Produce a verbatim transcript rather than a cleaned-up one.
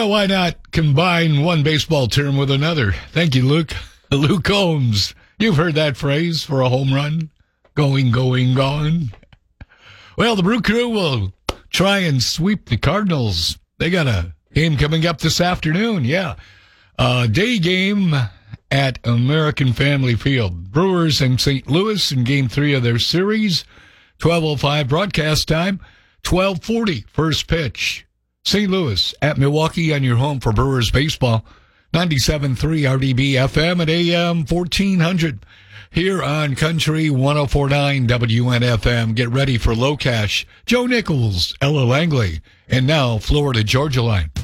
Well, why not combine one baseball term with another? Thank you, Luke. Luke Combs. You've heard that phrase for a home run. Going, going, gone. Well, the Brew Crew will try and sweep the Cardinals. They got a game coming up this afternoon, yeah. A day game at American Family Field. Brewers and Saint Louis in game three of their series. twelve oh five broadcast time. twelve forty first pitch. Saint Louis at Milwaukee on your home for Brewers baseball. ninety-seven point three R D B F M at A M fourteen hundred. Here on Country one oh four point nine W N F M. Get ready for Low Cash. Joe Nichols, Ella Langley, and now Florida Georgia Line.